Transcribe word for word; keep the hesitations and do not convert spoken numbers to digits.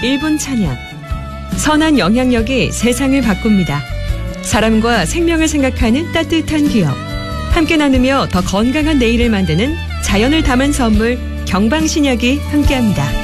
일 분 찬양. 선한 영향력이 세상을 바꿉니다. 사람과 생명을 생각하는 따뜻한 기업. 함께 나누며 더 건강한 내일을 만드는 자연을 담은 선물 경방신약이 함께합니다.